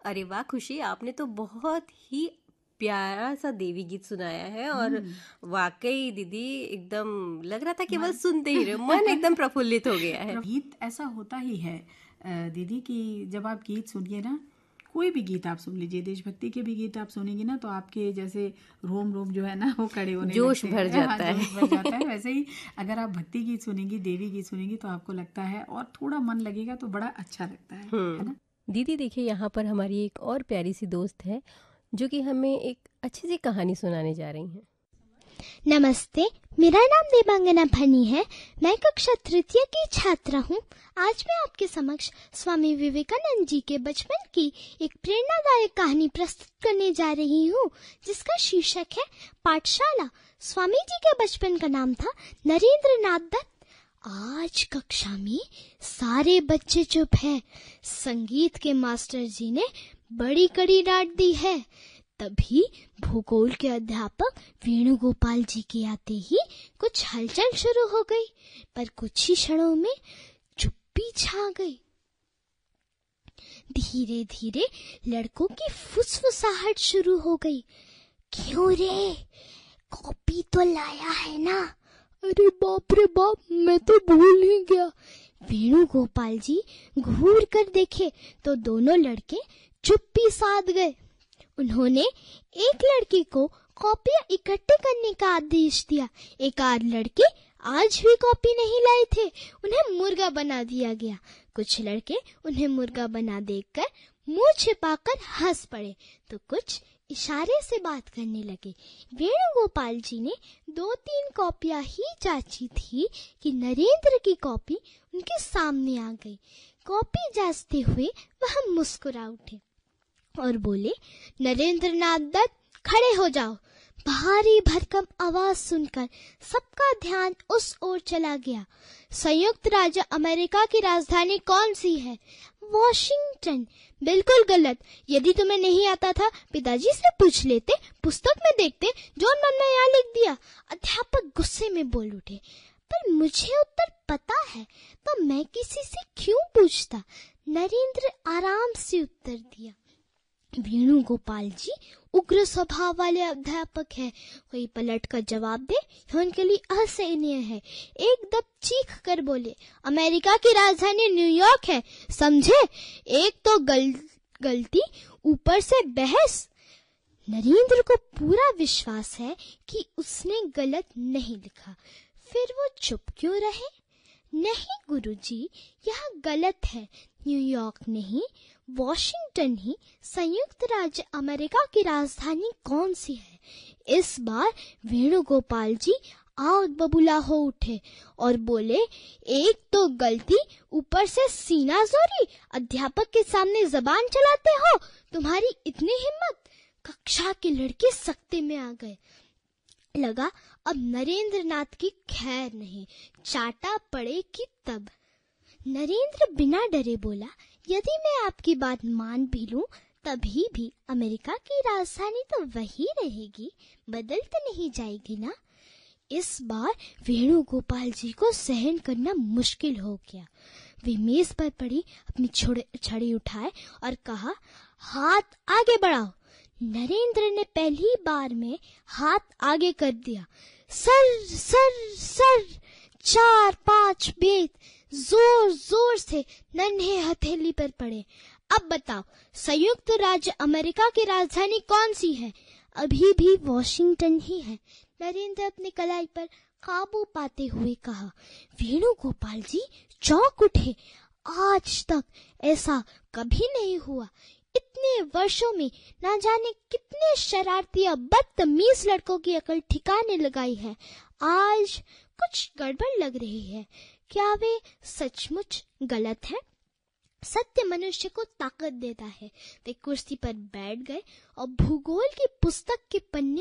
अरे वाह खुशी, आपने तो बहुत ही प्यारा सा देवी गीत सुनाया है और वाकई दीदी एकदम लग रहा था कि बस सुनते ही रहे, मन एकदम प्रफुल्लित हो गया है। गीत ऐसा होता ही है दीदी कि जब आप गीत सुनिए ना, कोई भी गीत आप सुन लीजिए, देशभक्ति के भी गीत आप सुनेंगे ना तो आपके जैसे रोम रोम जो है ना वो खड़े होने जोश लगते भर हैं। जाता है। जोश भर जाता है। वैसे ही अगर आप भक्ति गीत सुनेंगी, देवी गीत सुनेंगी तो आपको लगता है और थोड़ा मन लगेगा तो बड़ा अच्छा लगता है ना। दीदी देखिए, यहाँ पर हमारी एक और प्यारी सी दोस्त है जो कि हमें एक अच्छी सी कहानी सुनाने जा रही हैं। नमस्ते, मेरा नाम देवांगना फनी है। मैं कक्षा तृतीय की छात्रा हूँ। आज मैं आपके समक्ष स्वामी विवेकानंद जी के बचपन की एक प्रेरणादायक कहानी प्रस्तुत करने जा रही हूँ, जिसका शीर्षक है पाठशाला। स्वामी जी के बचपन का नाम था नरेंद्र नाथ दत्त। आज कक्षा में सारे बच्चे चुप हैं। संगीत के मास्टर जी ने बड़ी कड़ी डांट दी है। तभी भूगोल के अध्यापक वेणुगोपाल जी के आते ही कुछ हलचल शुरू हो गई, पर कुछ ही क्षणों में चुप्पी छा गई। धीरे धीरे लड़कों की फुसफुसाहट शुरू हो गई। क्यों रे, कॉपी तो लाया है ना? अरे बाप रे बाप, मैं तो भूल ही गया। वेणुगोपाल जी घूर कर देखे तो दोनों लड़के चुप्पी साध गए। उन्होंने एक लड़के को कॉपियां इकट्ठे करने का आदेश दिया। एक आध लड़के आज भी कॉपी नहीं लाए थे, उन्हें मुर्गा बना दिया गया। कुछ लड़के उन्हें मुर्गा बना देखकर मुंह छिपाकर हंस पड़े तो कुछ इशारे से बात करने लगे। वेणुगोपाल जी ने 2-3 कॉपियां ही जांची थी कि नरेंद्र की कॉपी उनके सामने आ गई। कॉपी जांचते हुए वह मुस्कुरा उठे और बोले, नरेंद्र नाथ दत्त, खड़े हो जाओ। भारी भरकम आवाज सुनकर सबका ध्यान उस ओर चला गया। संयुक्त राज्य अमेरिका की राजधानी कौन सी है? वॉशिंगटन। बिल्कुल गलत। यदि तुम्हें नहीं आता था पिताजी से पूछ लेते, पुस्तक में देखते, जो मन में यहाँ लिख दिया। अध्यापक गुस्से में बोल उठे, पर मुझे उत्तर पता है तो मैं किसी से क्यों पूछता? नरेंद्र आराम से उत्तर दिया। वेणुगोपाल जी उग्र स्वभाव वाले अध्यापक हैं। कोई पलट कर जवाब दे यह उनके लिए असहनीय है। एकदम चीख कर बोले, अमेरिका की राजधानी न्यूयॉर्क है, समझे? एक तो गलती, ऊपर से बहस। नरेंद्र को पूरा विश्वास है कि उसने गलत नहीं लिखा, फिर वो चुप क्यों रहे? नहीं गुरुजी, यह गलत है। न्यूयॉर्क नहीं, वॉशिंगटन ही संयुक्त राज्य अमेरिका की राजधानी कौन सी है? इस बार वेणुगोपाल जी आग बबूला हो उठे और बोले, एक तो गलती, ऊपर से सीना जोरी। अध्यापक के सामने जबान चलाते हो, तुम्हारी इतनी हिम्मत? कक्षा के लड़के सख्ते में आ गए। लगा अब नरेंद्र नाथ की खैर नहीं, चाटा पड़ेगी तब। नरेंद्र बिना डरे बोला, यदि मैं आपकी बात मान भी लूं तभी भी अमेरिका की राजधानी तो वही रहेगी, बदल तो नहीं जाएगी ना। इस बार वेणुगोपाल जी को सहन करना मुश्किल हो गया। वे मेज पर पड़ी अपनी छड़ी उठाए और कहा, हाथ आगे बढ़ाओ। नरेंद्र ने पहली बार में हाथ आगे कर दिया। सर सर सर, 4-5 बेत जोर जोर से नन्हे हथेली पर पड़े। अब बताओ, संयुक्त राज्य अमेरिका की राजधानी कौन सी है? अभी भी वॉशिंगटन ही है। नरेंद्र अपनी कलाई पर काबू पाते हुए कहा। वेणुगोपाल जी चौंक उठे। आज तक ऐसा कभी नहीं हुआ। इतने वर्षों में ना जाने कितने शरारती और बदतमीज लड़कों की अकल ठिकाने लगाई है, आज कुछ गड़बड़ लग रही है। क्या वे सचमुच गलत है? सत्य मनुष्य को ताकत देता है। वे कुर्सी पर बैठ गए और भूगोल की पुस्तक के पन्ने